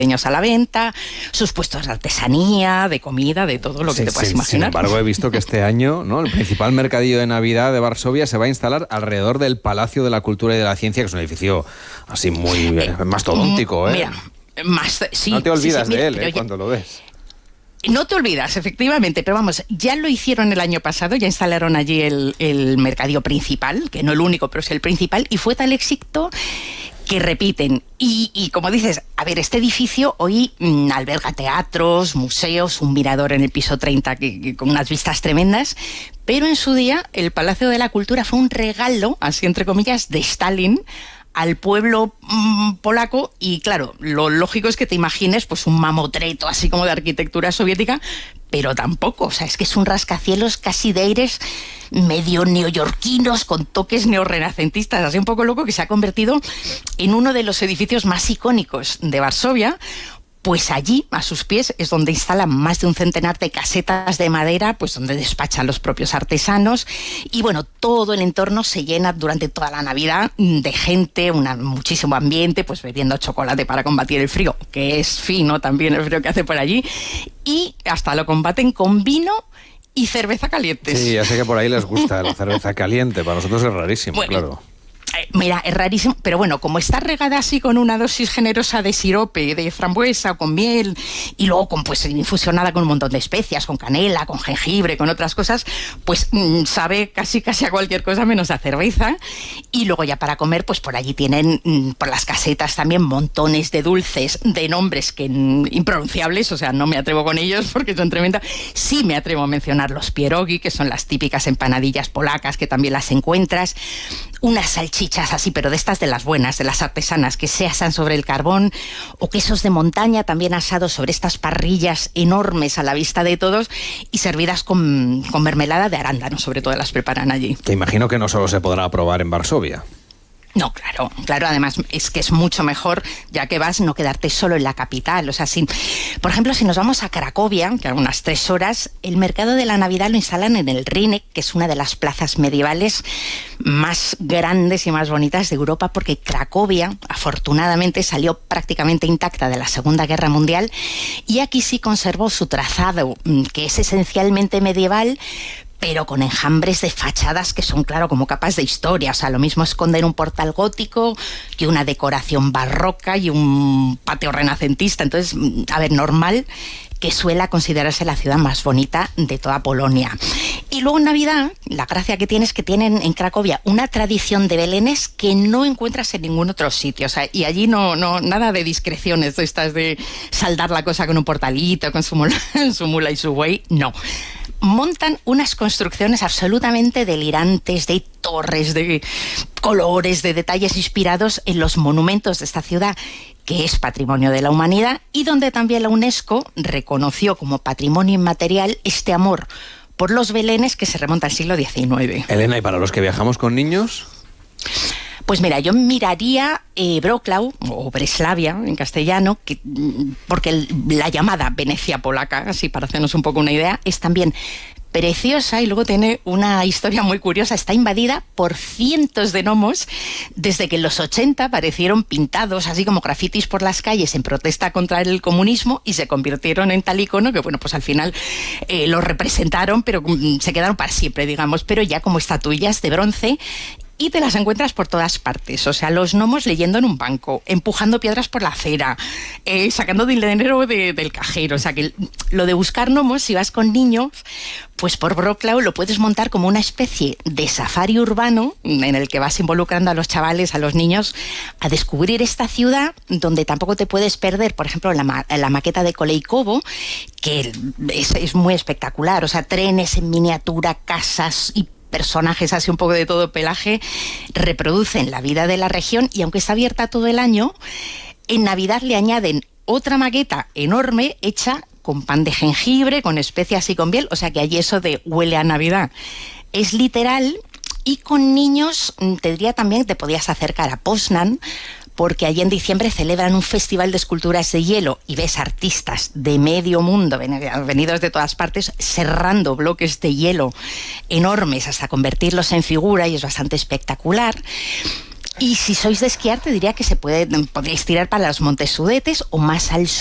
a la venta, sus puestos de artesanía, de comida, de todo lo que te puedas imaginar. Sin embargo, he visto que este año, ¿no?, el principal mercadillo de Navidad de Varsovia se va a instalar alrededor del Palacio de la Cultura y de la Ciencia, que es un edificio así muy mastodóntico, ¿eh? Mira, sí. No te olvidas de él, ya, cuando lo ves. No te olvidas, efectivamente, pero vamos, ya lo hicieron el año pasado, ya instalaron allí el mercadillo principal, que no el único, pero es el principal, y fue tal éxito que repiten. Y como dices, a ver, este edificio hoy alberga teatros, museos, un mirador en el piso 30 que con unas vistas tremendas, pero en su día el Palacio de la Cultura fue un regalo, así entre comillas, de Stalin al pueblo polaco, y claro, lo lógico es que te imagines pues un mamotreto así como de arquitectura soviética, pero tampoco, o sea, es que es un rascacielos casi de aires medio neoyorquinos con toques neorrenacentistas, así un poco loco, que se ha convertido en uno de los edificios más icónicos de Varsovia. Pues allí, a sus pies, es donde instalan más de un centenar de casetas de madera, pues donde despachan los propios artesanos. Y bueno, todo el entorno se llena durante toda la Navidad de gente, muchísimo ambiente, pues bebiendo chocolate para combatir el frío, que es fino también el frío que hace por allí. Y hasta lo combaten con vino y cerveza calientes. Sí, ya sé que por ahí les gusta la cerveza caliente. Para nosotros es rarísimo, bueno, claro. Mira, es rarísimo, pero bueno, como está regada así con una dosis generosa de sirope, de frambuesa o con miel, y luego pues infusionada con un montón de especias, con canela, con jengibre, con otras cosas, pues sabe casi a cualquier cosa menos a cerveza. Y luego ya para comer, pues por allí tienen, por las casetas también, montones de dulces de nombres que impronunciables, o sea, no me atrevo con ellos porque son tremendas. Sí me atrevo a mencionar los pierogi, que son las típicas empanadillas polacas, que también las encuentras, unas salchichas así, pero de estas de las buenas, de las artesanas, que se asan sobre el carbón, o quesos de montaña también asados sobre estas parrillas enormes a la vista de todos y servidas con mermelada de arándano, sobre todo las preparan allí. Que imagino que no solo se podrá probar en Varsovia. No, claro, además es que es mucho mejor, ya que vas, no quedarte solo en la capital. O sea, por ejemplo, si nos vamos a Cracovia, que a unas 3 horas, el mercado de la Navidad lo instalan en el Rynek, que es una de las plazas medievales más grandes y más bonitas de Europa, porque Cracovia, afortunadamente, salió prácticamente intacta de la Segunda Guerra Mundial, y aquí sí conservó su trazado, que es esencialmente medieval, pero con enjambres de fachadas que son, claro, como capas de historia. O sea, lo mismo esconden un portal gótico que una decoración barroca y un patio renacentista. Entonces, a ver, normal que suela considerarse la ciudad más bonita de toda Polonia. Y luego en Navidad, la gracia que tiene es que tienen en Cracovia una tradición de belenes que no encuentras en ningún otro sitio. O sea, y allí no nada de discreciones, estas de saldar la cosa con un portalito, con su mula y su buey, no. Montan unas construcciones absolutamente delirantes, de torres, de colores, de detalles inspirados en los monumentos de esta ciudad, que es Patrimonio de la Humanidad, y donde también la UNESCO reconoció como patrimonio inmaterial este amor por los belenes que se remonta al siglo XIX. Elena, ¿y para los que viajamos con niños? Pues mira, yo miraría Wrocław, o Breslavia en castellano, porque la llamada Venecia polaca, así para hacernos un poco una idea, es también preciosa y luego tiene una historia muy curiosa. Está invadida por cientos de gnomos desde que en los 80 aparecieron pintados así como grafitis por las calles en protesta contra el comunismo y se convirtieron en tal icono que, bueno, pues al final lo representaron, pero se quedaron para siempre, digamos, pero ya como estatuillas de bronce. Y te las encuentras por todas partes. O sea, los gnomos leyendo en un banco, empujando piedras por la acera, sacando dinero del cajero. O sea, que lo de buscar gnomos, si vas con niños, pues por Wrocław lo puedes montar como una especie de safari urbano en el que vas involucrando a los chavales, a los niños, a descubrir esta ciudad donde tampoco te puedes perder, por ejemplo, la maqueta de Kolejkovo, que es muy espectacular. O sea, trenes en miniatura, casas y personajes así un poco de todo pelaje, reproducen la vida de la región, y aunque está abierta todo el año, en Navidad le añaden otra maqueta enorme hecha con pan de jengibre, con especias y con miel. O sea que allí eso de huele a Navidad es literal. Y con niños, te diría también, te podías acercar a Poznan, porque allí en diciembre celebran un festival de esculturas de hielo y ves artistas de medio mundo, venidos de todas partes, serrando bloques de hielo enormes hasta convertirlos en figura, y es bastante espectacular. Y si sois de esquiar, te diría que podríais tirar para los Montes Sudetes o más al